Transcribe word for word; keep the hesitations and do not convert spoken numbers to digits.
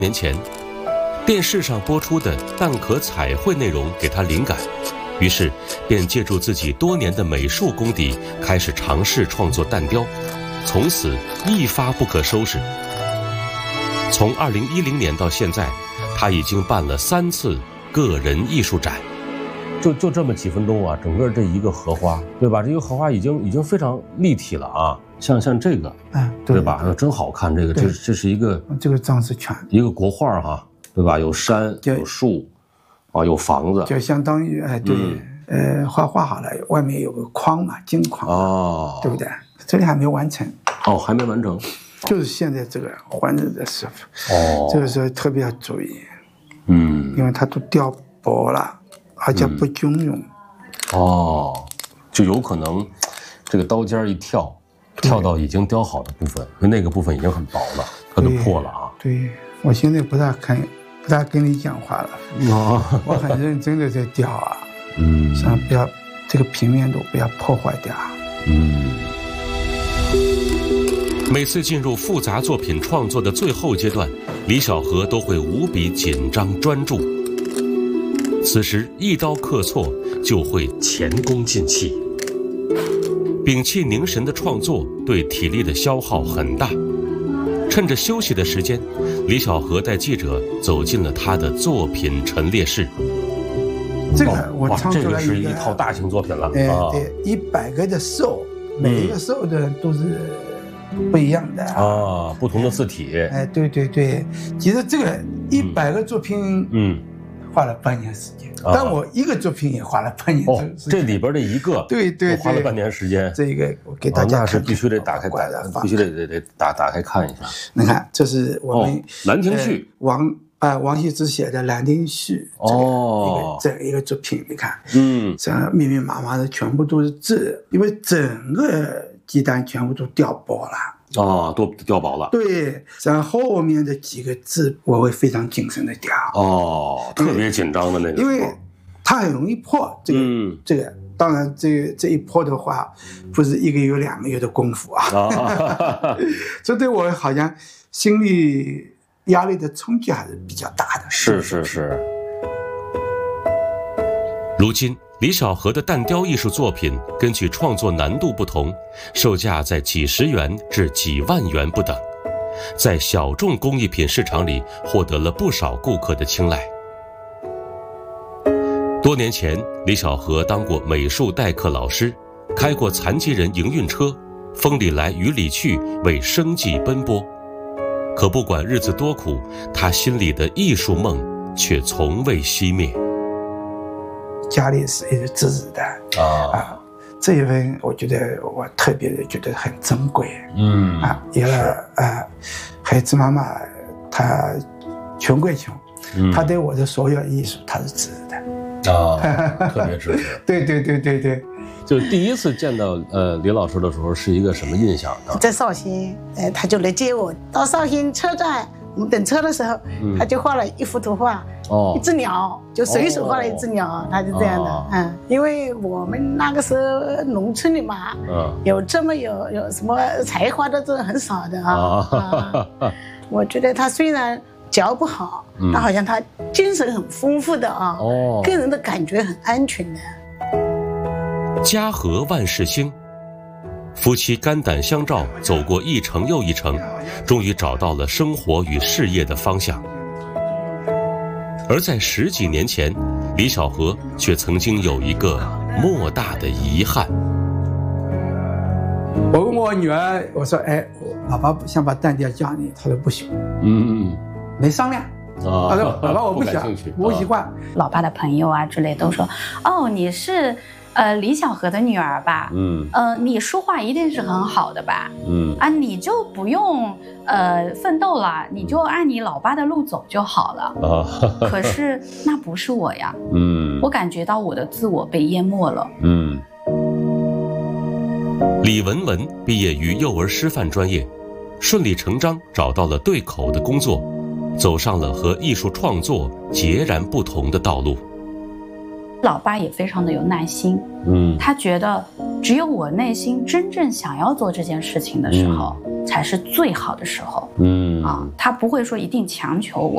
年前，电视上播出的蛋壳彩绘内容给他灵感，于是便借助自己多年的美术功底，开始尝试创作蛋雕，从此一发不可收拾。从二零一零年到现在，他已经办了三次个人艺术展。就就这么几分钟啊，整个这一个荷花，对吧？这个荷花已经已经非常立体了啊，像像这个， 哎，对, 对吧？真好看，这个这这是一个这个装饰圈， 一个国画哈，对吧？有山有树，啊，有房子， 就相当于哎对，嗯、呃，画画好了，外面有个框嘛，金框哦，对不对？这里还没完成哦，还没完成， 就是现在这个环着的师傅哦，这个时候特别要注意， 嗯， 因为它都雕薄了。而且不均匀、 嗯，哦，就有可能这个刀尖一跳，跳到已经雕好的部分，因为那个部分已经很薄了，它就破了啊。 对，我现在不大看，不大跟你讲话了，哦、我很认真的在雕啊，嗯，想不要这个平面度不要破坏掉， 嗯。每次进入复杂作品创作的最后阶段，李小河都会无比紧张专注。此时一刀刻错就会前功尽弃，屏气凝神的创作对体力的消耗很大。趁着休息的时间，李小河带记者走进了他的作品陈列室。 这个我唱出来这个是一套大型作品了， 哎，对，一百个的兽，每一个兽的都是不一样的啊，不同的字体。 哎，对对对，其实这个一百个作品，嗯。花了半年时间，但我一个作品也花了半年时间。 哦，这里边的一个， 对对， 花了半年时间。 这个我给大家看看， 那是必须得打开，必须得得得打打开看一下。 你看，这是我们 《兰亭序》 王啊王羲之写的《兰亭序》哦，一个这一个作品，你看，嗯，这样密密麻麻的全部都是字，因为整个鸡蛋全部都雕薄了。 哦，都雕薄了。 对，然后后面的几个字我会非常谨慎的雕。哦， 特别紧张的那个， 因为它很容易破。这个，嗯、这个，当然，这个这一破的话，不是一个月、两个月的功夫啊。哦、这对我好像心理压力的冲击还是比较大的。 是是是。如今。李小河的蛋雕艺术作品根据创作难度不同，售价在几十元至几万元不等，在小众工艺品市场里获得了不少顾客的青睐。多年前，李小河当过美术代课老师，开过残疾人营运车，风里来雨里去，为生计奔波。可不管日子多苦，他心里的艺术梦却从未熄灭。 家里是一直支持的啊啊，这一份我觉得我特别的觉得很珍贵，嗯啊，因为啊，孩子妈妈她穷归穷，嗯、她对我的所有艺术她是支持的啊，特别支持。 对对对对对， 就第一次见到呃李老师的时候是一个什么印象呢？ 在绍兴，呃，他就来接我到绍兴车站。我们等车的时候，嗯、他就画了一幅图画，哦，一只鸟，就随手画了一只鸟，哦、他是这样的，哦、嗯，因为我们那个时候农村里嘛，嗯，有这么有有什么才华的这很少的啊，哦啊，我觉得他虽然脚不好，嗯、但好像他精神很丰富的啊，哦，给人的感觉很安全的。 家和万事兴。夫妻肝胆相照，走过一程又一程，终于找到了生活与事业的方向。而在十几年前，李小河却曾经有一个莫大的遗憾。 我问我女儿，我说：“哎，爸爸想把蛋雕教你。”她说：“不行。”嗯，没商量。啊，她说：“爸爸，我不想，不习惯。” 老爸的朋友啊之类都说：“哦，你是。”呃，李小河的女儿吧，嗯，呃，你书画一定是很好的吧，嗯，啊，你就不用呃奋斗了，你就按你老爸的路走就好了。啊，可是那不是我呀，嗯，我感觉到我的自我被淹没了。嗯， 李文文毕业于幼儿师范专业，顺理成章找到了对口的工作，走上了和艺术创作截然不同的道路。 老爸也非常的有耐心，嗯，他觉得只有我内心真正想要做这件事情的时候，嗯、才是最好的时候，嗯啊，他不会说一定强求我。